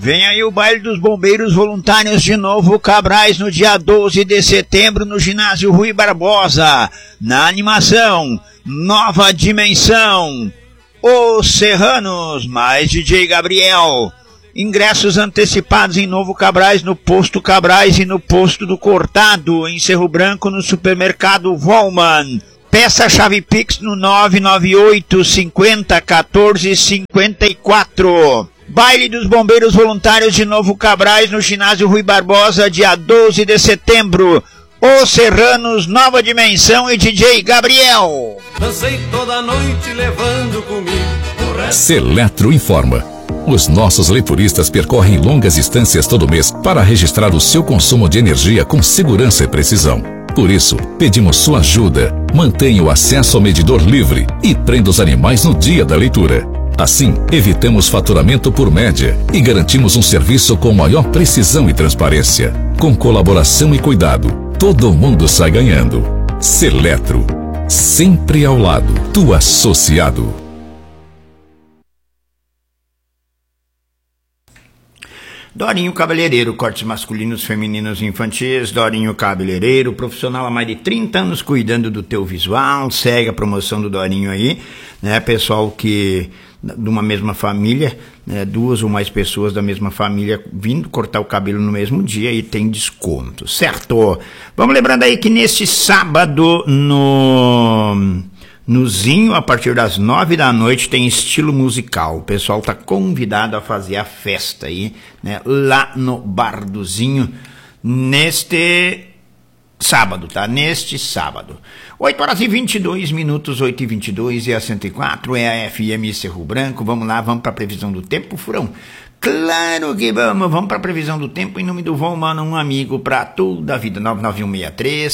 Vem aí o baile dos bombeiros voluntários de Novo Cabrais no dia 12 de setembro no ginásio Rui Barbosa. Na animação, Nova Dimensão, Os Serranos, mais DJ Gabriel. Ingressos antecipados em Novo Cabrais, no Posto Cabrais e no Posto do Cortado, em Cerro Branco, no supermercado Volman. Peça a chave Pix no 998 50 14 54. Baile dos Bombeiros Voluntários de Novo Cabrais no ginásio Rui Barbosa, dia 12 de setembro. Os Serranos, Nova Dimensão e DJ Gabriel. Dancei toda noite levando comigo. Seletro informa. Os nossos leituristas percorrem longas distâncias todo mês para registrar o seu consumo de energia com segurança e precisão. Por isso, pedimos sua ajuda. Mantenha o acesso ao medidor livre e prenda os animais no dia da leitura. Assim, evitamos faturamento por média e garantimos um serviço com maior precisão e transparência. Com colaboração e cuidado, todo mundo sai ganhando. Seletro, sempre ao lado do associado. Dorinho Cabeleireiro, cortes masculinos, femininos e infantis. Dorinho Cabeleireiro, profissional há mais de 30 anos cuidando do teu visual. Segue a promoção do Dorinho aí, né? Pessoal que de uma mesma família, né? Duas ou mais pessoas da mesma família vindo cortar o cabelo no mesmo dia e tem desconto, certo? Vamos lembrando aí que neste sábado no Zinho, a partir das 9 da noite, tem estilo musical. O pessoal está convidado a fazer a festa aí, né, lá no Bar do Zinho, neste sábado, tá? Neste sábado. 8 horas e 22 minutos, 8 e 22 e a 104 é a FM Cerro Branco. Vamos lá, vamos para a previsão do tempo, Furão? Claro que vamos para a previsão do tempo em nome do Volman, um amigo para toda a vida. 99163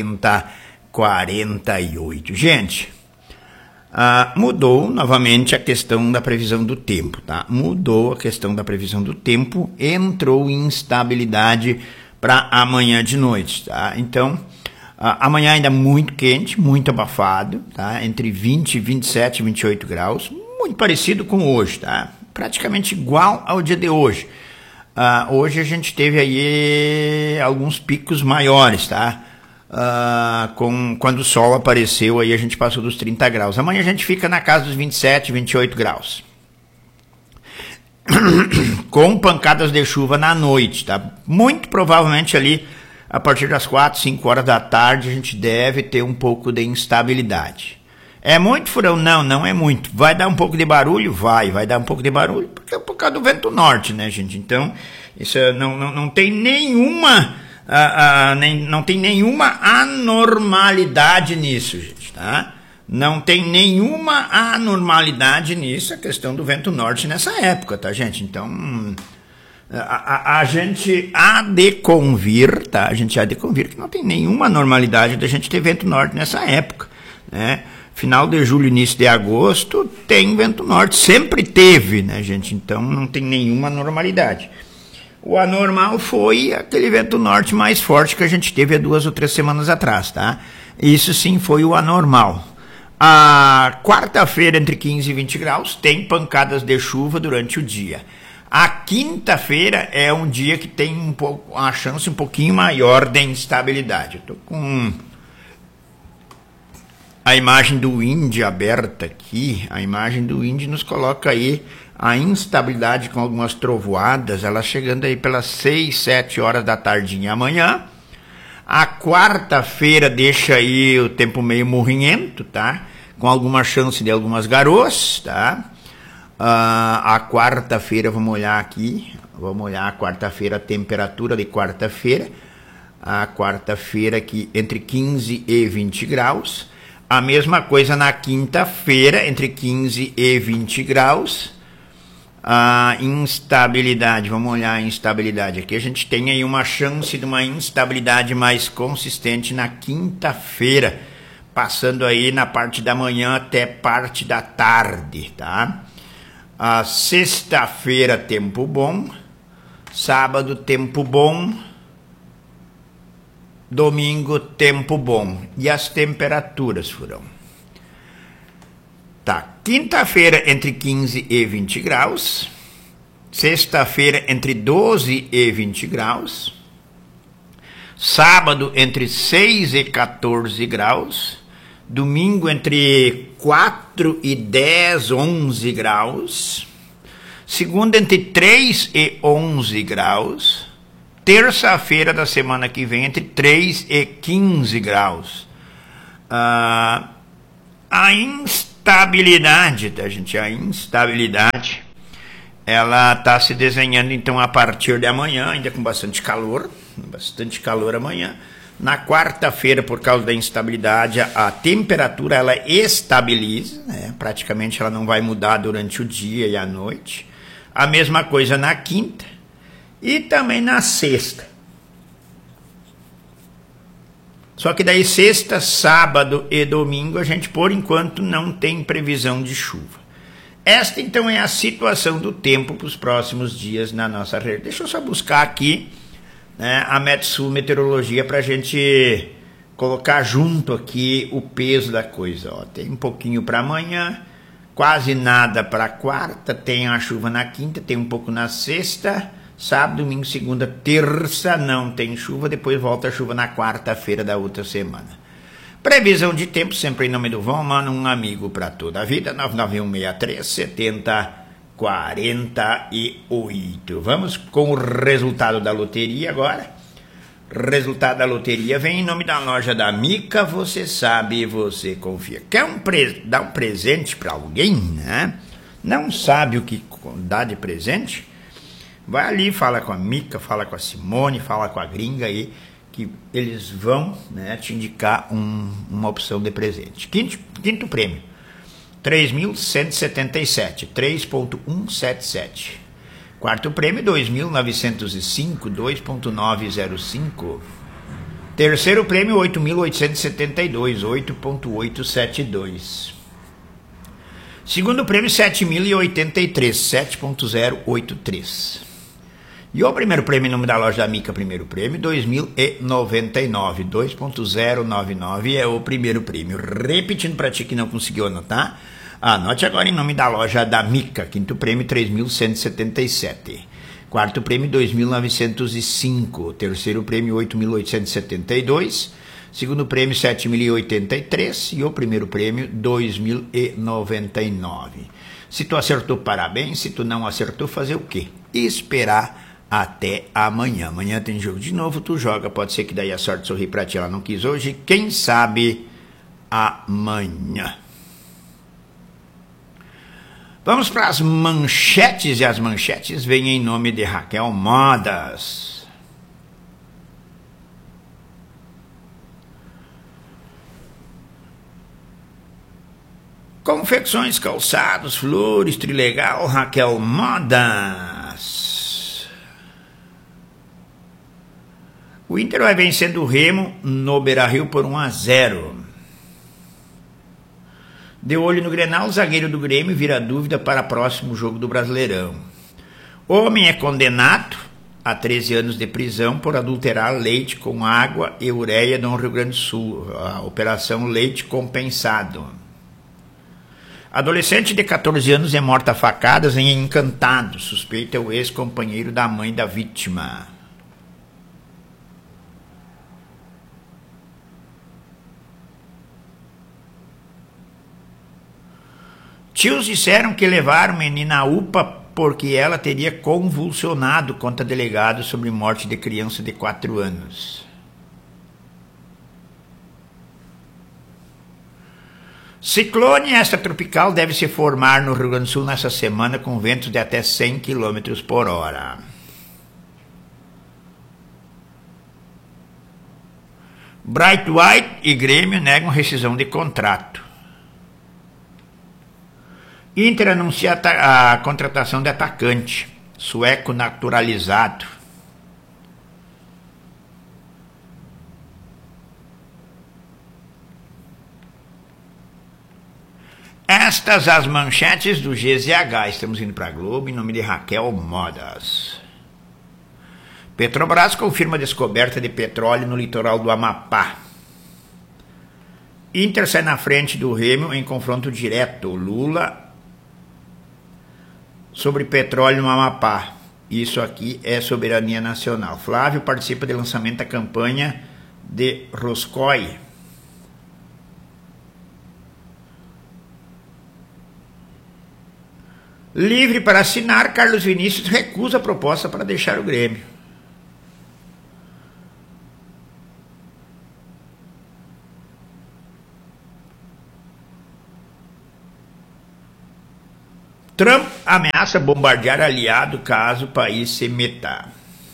7048. Gente, mudou novamente a questão da previsão do tempo, tá? Mudou a questão da previsão do tempo, entrou instabilidade para amanhã de noite, tá? Então, amanhã ainda muito quente, muito abafado, tá? Entre 20, 27 e 28 graus, muito parecido com hoje, tá? Praticamente igual ao dia de hoje. Hoje a gente teve aí alguns picos maiores, tá? Quando o sol apareceu, aí a gente passou dos 30 graus. Amanhã a gente fica na casa dos 27, 28 graus. Com pancadas de chuva na noite, tá? Muito provavelmente ali, a partir das 4, 5 horas da tarde, a gente deve ter um pouco de instabilidade. É muito, Furão? Não, não é muito. Vai dar um pouco de barulho? Vai dar um pouco de barulho, porque é por causa do vento norte, né, gente? Então, isso não tem nenhuma... não tem nenhuma anormalidade nisso, gente, tá? Não tem nenhuma anormalidade nisso, a questão do vento norte nessa época, tá, gente? Então, a gente há de convir, tá? A gente há de convir que não tem nenhuma anormalidade da gente ter vento norte nessa época, né? Final de julho, início de agosto, tem vento norte, sempre teve, né, gente? Então, não tem nenhuma anormalidade. O anormal foi aquele vento norte mais forte que a gente teve há 2 ou 3 semanas atrás, tá? Isso sim foi o anormal. A quarta-feira, entre 15 e 20 graus, tem pancadas de chuva durante o dia. A quinta-feira é um dia que tem uma chance um pouquinho maior de instabilidade. Eu tô com a imagem do Indy aberta aqui. A imagem do Indy nos coloca aí a instabilidade com algumas trovoadas, ela chegando aí pelas 6, 7 horas da tardinha amanhã. A quarta-feira deixa aí o tempo meio morrinhento, tá? Com alguma chance de algumas garoas, tá? A quarta-feira, vamos olhar aqui, vamos olhar a quarta-feira, a temperatura de quarta-feira. A quarta-feira aqui entre 15 e 20 graus. A mesma coisa na quinta-feira, entre 15 e 20 graus. A instabilidade, vamos olhar a instabilidade aqui, a gente tem aí uma chance de uma instabilidade mais consistente na quinta-feira, passando aí na parte da manhã até parte da tarde, tá? A sexta-feira, tempo bom, sábado, tempo bom, domingo, tempo bom. E as temperaturas, Furão? Tá, quinta-feira entre 15 e 20 graus, Sexta-feira entre 12 e 20 graus. Sábado entre 6 e 14 graus. Domingo entre 4 e 10, 11 graus. Segunda entre 3 e 11 graus. Terça-feira da semana que vem entre 3 e 15 graus. A instabilidade, tá, gente? A instabilidade, ela está se desenhando então a partir de amanhã, ainda com bastante calor amanhã. Na quarta-feira, por causa da instabilidade, a temperatura ela estabiliza, né? Praticamente ela não vai mudar durante o dia e a noite. A mesma coisa na quinta e também na sexta. Só que daí sexta, sábado e domingo a gente por enquanto não tem previsão de chuva. Esta então é a situação do tempo para os próximos dias na nossa rede. Deixa eu só buscar aqui, né, a Metsul Meteorologia para a gente colocar junto aqui o peso da coisa. Ó, tem um pouquinho para amanhã, quase nada para quarta, tem a chuva na quinta, tem um pouco na sexta, sábado, domingo, segunda, terça não tem chuva, depois volta a chuva na quarta-feira da outra semana. Previsão de tempo, sempre em nome do Vão, mano, um amigo para toda a vida, 991637048. Vamos com o resultado da loteria agora. Resultado da loteria vem em nome da loja da Mica, você sabe, você confia. Quer dar um presente para alguém, né? Não sabe o que dá de presente? Vai ali, fala com a Mica, fala com a Simone, fala com a gringa aí, que eles vão, né, te indicar uma opção de presente. Quinto prêmio, 3.177, 3.177. Quarto prêmio, 2.905, 2.905. Terceiro prêmio, 8.872, 8.872. Segundo prêmio, 7.083, 7.083. E o primeiro prêmio em nome da loja da Mica, primeiro prêmio, 2.099, 2.099 é o primeiro prêmio. Repetindo para ti que não conseguiu anotar, anote agora em nome da loja da Mica, quinto prêmio, 3.177. Quarto prêmio, 2.905. Terceiro prêmio, 8.872. Segundo prêmio, 7.083. E o primeiro prêmio, 2.099. Se tu acertou, parabéns. Se tu não acertou, fazer o quê? Esperar até amanhã. Amanhã tem jogo de novo, tu joga, pode ser que daí a sorte sorri pra ti, ela não quis hoje, quem sabe amanhã. Vamos para as manchetes, e as manchetes vêm em nome de Raquel Modas. Confecções, calçados, flores, trilegal, Raquel Modas. O Inter vai vencendo o Remo no Beira-Rio por 1-0. De olho no Grenal, o zagueiro do Grêmio vira dúvida para o próximo jogo do Brasileirão. Homem é condenado a 13 anos de prisão por adulterar leite com água e ureia no Rio Grande do Sul. A Operação Leite Compensado. Adolescente de 14 anos é morta a facadas em Encantado. Suspeita é o ex-companheiro da mãe da vítima. Tios disseram que levaram menina à UPA porque ela teria convulsionado contra delegado sobre morte de criança de 4 anos. Ciclone extratropical deve se formar no Rio Grande do Sul nessa semana com ventos de até 100 km por hora. Bright White e Grêmio negam rescisão de contrato. Inter anuncia a contratação de atacante, sueco naturalizado. Estas as manchetes do GZH. Estamos indo para a Globo em nome de Raquel Modas. Petrobras confirma a descoberta de petróleo no litoral do Amapá. Inter sai na frente do Remo em confronto direto. Lula sobre petróleo no Amapá. Isso aqui é soberania nacional. Flávio participa do lançamento da campanha de Roscoe. Livre para assinar, Carlos Vinícius recusa a proposta para deixar o Grêmio. Trump ameaça bombardear aliado caso o país se meta.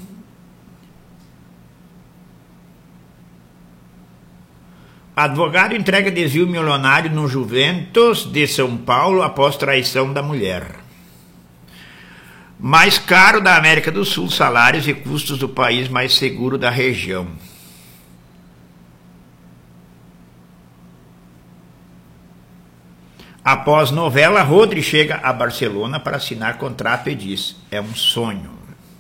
Advogado entrega desvio milionário no Juventus de São Paulo após traição da mulher. Mais caro da América do Sul, salários e custos do país mais seguro da região. Após novela, Rodri chega a Barcelona para assinar contrato e diz: é um sonho.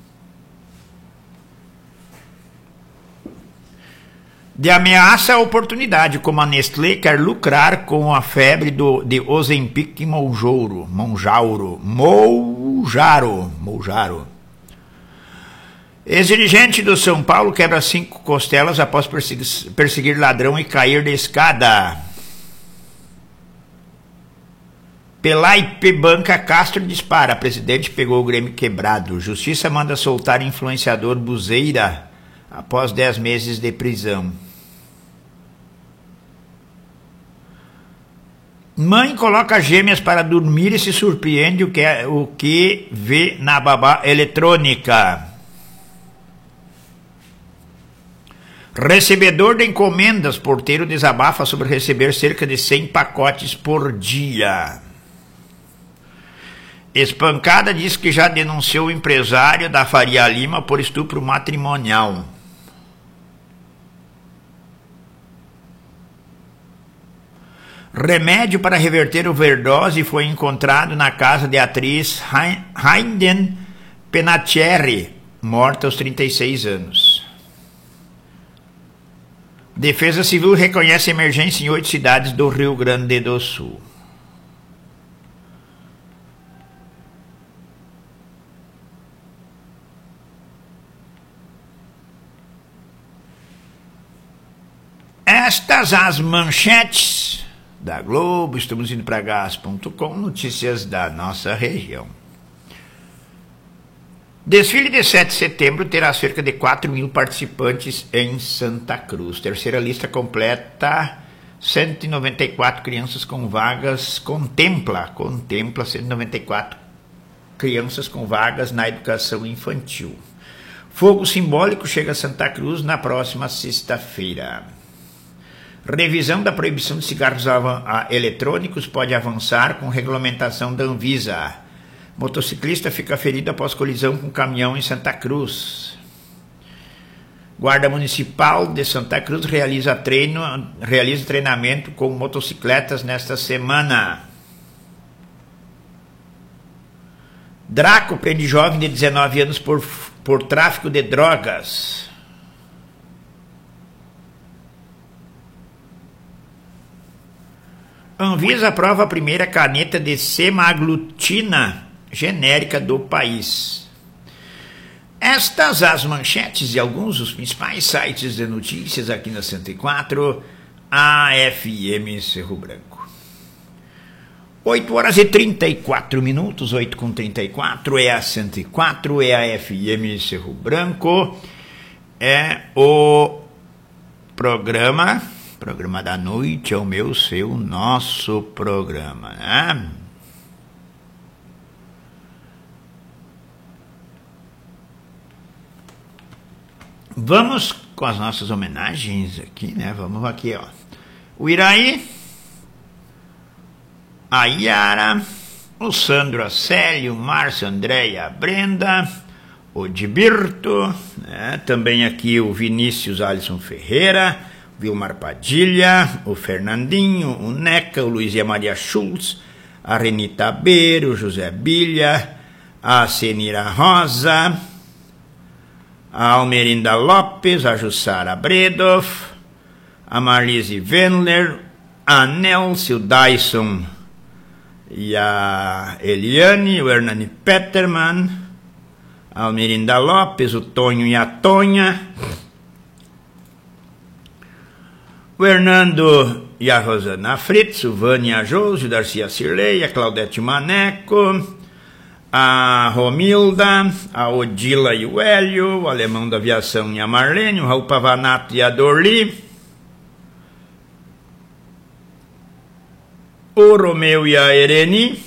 De ameaça à oportunidade, como a Nestlé quer lucrar com a febre de Ozempic e Mounjaro. Ex-dirigente do São Paulo quebra 5 costelas após perseguir ladrão e cair da escada. Pelaipe banca Castro dispara. Presidente pegou o Grêmio quebrado. Justiça manda soltar influenciador Buzeira após 10 meses de prisão. Mãe coloca gêmeas para dormir e se surpreende o que vê na babá eletrônica. Recebedor de encomendas. Porteiro desabafa sobre receber cerca de 100 pacotes por dia. Espancada diz que já denunciou o empresário da Faria Lima por estupro matrimonial. Remédio para reverter overdose foi encontrado na casa de atriz Hayden Panettiere, morta aos 36 anos. Defesa Civil reconhece emergência em 8 cidades do Rio Grande do Sul. Estas as manchetes da Globo. Estamos indo para gas.com, notícias da nossa região. Desfile de 7 de setembro terá cerca de 4 mil participantes em Santa Cruz. Terceira lista completa 194 crianças com vagas, contempla 194 crianças com vagas na educação infantil. Fogo simbólico chega a Santa Cruz na próxima sexta-feira. Revisão da proibição de cigarros eletrônicos pode avançar com regulamentação da Anvisa. Motociclista fica ferido após colisão com caminhão em Santa Cruz. Guarda Municipal de Santa Cruz realiza treinamento com motocicletas nesta semana. Draco prende jovem de 19 anos por tráfico de drogas. Anvisa aprova a primeira caneta de semaglutida genérica do país. Estas as manchetes de alguns dos principais sites de notícias aqui na 104, a FM Cerro Branco. 8 horas e 34 minutos, 8h34, é a 104, é a FM Cerro Branco, é o programa da noite, é o meu, seu, nosso programa, né? Vamos com as nossas homenagens aqui, né? Vamos aqui, ó. O Iraí, a Yara, o Sandro, a Célio, o Márcio, a Andréia, a Brenda, o Dibirto, né? Também aqui o Vinícius Alisson Ferreira, Vilmar Padilha, o Fernandinho, o Neca, o Luiz e a Maria Schultz, a Renita Beiro, o José Bilha, a Senira Rosa, a Almerinda Lopes, a Jussara Bredoff, a Marlise Wendler, a Nelce, o Dyson e a Eliane, o Hernani Peterman, a Almerinda Lopes, o Tonho e a Tonha, o Hernando e a Rosana Fritz, o Vânia e a Josi, o Darcy e a Cirlei, a Claudete Maneco, a Romilda, a Odila e o Hélio, o Alemão da Aviação e a Marlene, o Raul Pavanato e a Dorli, o Romeu e a Ereni,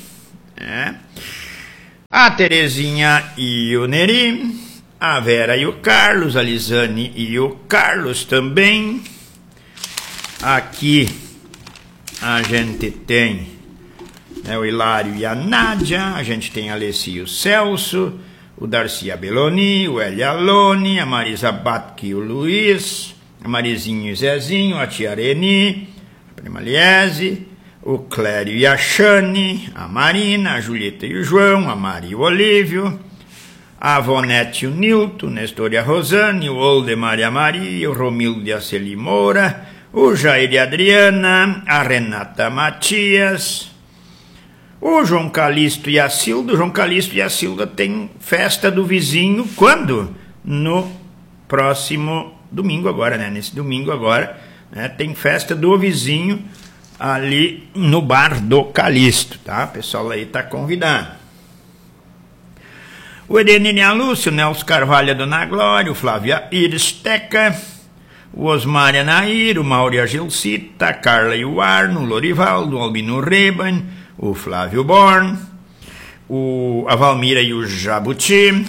a Terezinha e o Neri, a Vera e o Carlos, a Lisane e o Carlos também. Aqui a gente tem o Hilário e a Nádia, a gente tem a Alessi e o Celso, o Darcy e a Beloni, o Hélio Alone, a Marisa Batke e o Luiz, a Marizinho e o Zezinho, a Tia Areni, a Prima Liese, o Clério e a Xane, a Marina, a Julieta e o João, a Mari e o Olívio, a Vonete e o Nilton, o Nestor e a Rosane, o Oldemar e a Maria, o Romildo e a Celi Moura, o Jair e a Adriana, a Renata Matias, o João Calixto e a Silda. O João Calixto e a Silda tem festa do vizinho quando? No próximo domingo agora, né? Nesse domingo agora, né? Tem festa do vizinho ali no bar do Calixto, tá? O pessoal aí tá convidado. O Edenir e a Lúcia, o Nelson Carvalho e a Dona Glória, o Flávio Iris Teca, o Osmar e a Nair, o Mauro e a Gilcita, a Carla e o Arno, o Lorivaldo, o Albino Reban, o Flávio Born, a Valmira e o Jabuti,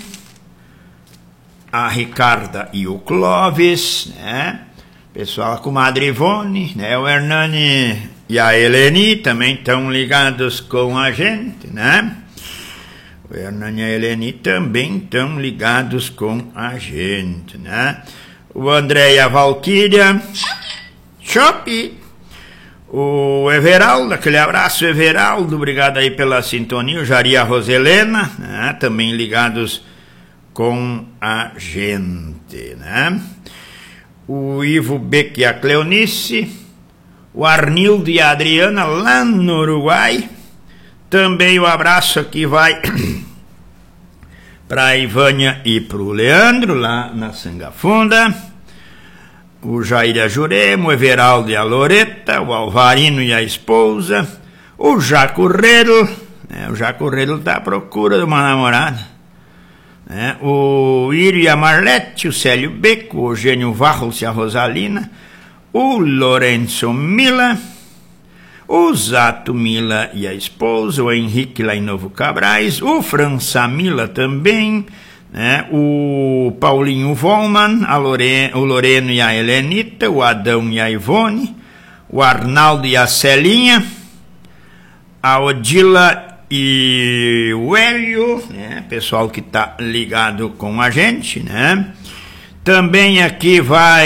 a Ricarda e o Clóvis, né? Pessoal, a comadre Ivone, né? O Hernani e a Eleni também estão ligados com a gente, né? O Hernani e a Eleni também estão ligados com a gente, né? O André e a Valquíria, Chope, o Everaldo, aquele abraço, Everaldo, obrigado aí pela sintonia, o Jari e a Roselena, né? Também ligados com a gente, né? O Ivo Beck e a Cleonice, o Arnildo e a Adriana lá no Uruguai, também o abraço aqui vai para a Ivânia e para o Leandro lá na Sangafunda, o Jair e a Jurema, o Everaldo e a Loreta, o Alvarino e a esposa, o Jaco Redl, né? O Jaco Redl está à procura de uma namorada, né? O Írio e a Marlete, o Célio Beco, o Eugênio Varros e a Rosalina, o Lourenço Mila, o Zato Mila e a esposa, o Henrique lá em Novo Cabrais, o França Mila também, né? O Paulinho Volman, o Loreno e a Helenita, o Adão e a Ivone, o Arnaldo e a Celinha, a Odila e o Hélio, né? Pessoal que está ligado com a gente, né? Também aqui vai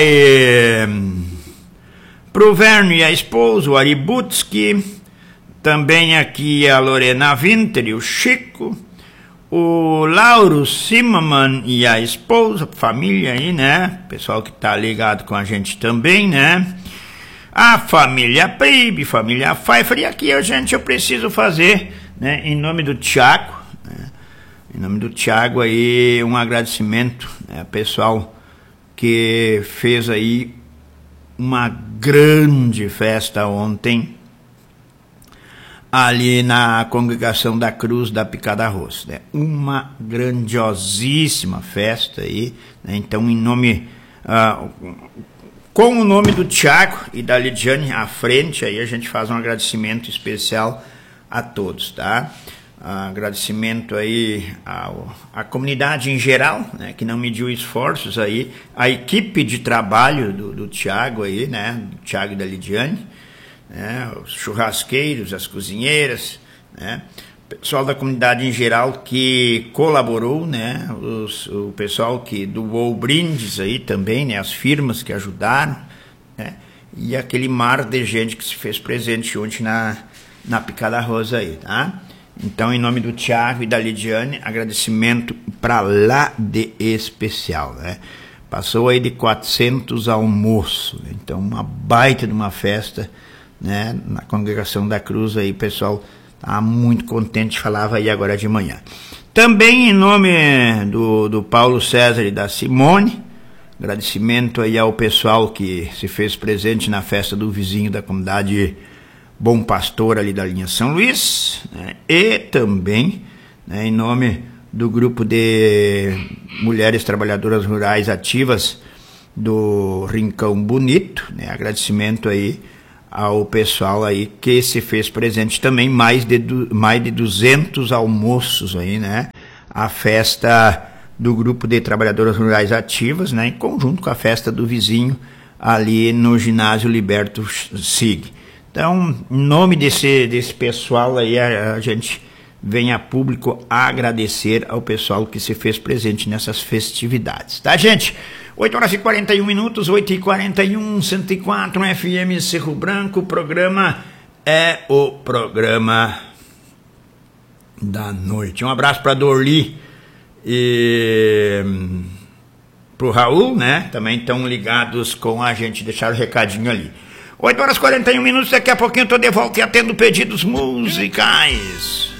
pro Verno e a esposa, o Aributski, também aqui a Lorena Winter e o Chico, o Lauro Zimmermann e a esposa, família aí, né? Pessoal que tá ligado com a gente também, né? A família Pribe, família Pfeiffer, e aqui eu preciso fazer, né, em nome do Tiago, né? Em nome do Tiago aí, um agradecimento, né, pessoal que fez aí uma grande festa ontem ali na Congregação da Cruz da Picada Arroz, né? Uma grandiosíssima festa aí, né? Então, em nome, com o nome do Tiago e da Lidiane à frente, aí a gente faz um agradecimento especial a todos, tá? Agradecimento aí à comunidade em geral, né, que não mediu esforços aí, a equipe de trabalho do Tiago aí, né, do Tiago e da Lidiane, né, os churrasqueiros, as cozinheiras, né, pessoal da comunidade em geral que colaborou, né, o pessoal que doou brindes aí também, né, as firmas que ajudaram, né, e aquele mar de gente que se fez presente ontem na Picada Arroz aí, tá? Então, em nome do Tiago e da Lidiane, agradecimento para lá de especial, né? Passou aí de 400 almoços, então uma baita de uma festa, né? Na Congregação da Cruz aí, pessoal Tá muito contente, falava aí agora de manhã. Também em nome do Paulo César e da Simone, agradecimento aí ao pessoal que se fez presente na festa do vizinho da comunidade Bom Pastor ali da linha São Luís, né? E também, né, em nome do grupo de mulheres trabalhadoras rurais ativas do Rincão Bonito, né? Agradecimento aí ao pessoal aí que se fez presente também, mais de 200 almoços aí, né? A festa do grupo de trabalhadoras rurais ativas, né? Em conjunto com a festa do vizinho ali no ginásio Liberto Sig. Então, em nome desse pessoal aí, a gente vem a público agradecer ao pessoal que se fez presente nessas festividades, tá, gente? 8h41, 8h41, 104 FM Cerro Branco. O programa é o programa da noite. Um abraço para Dorli e pro Raul, né? Também estão ligados com a gente, deixaram o recadinho ali. 8h41, daqui a pouquinho eu tô de volta e atendo pedidos musicais.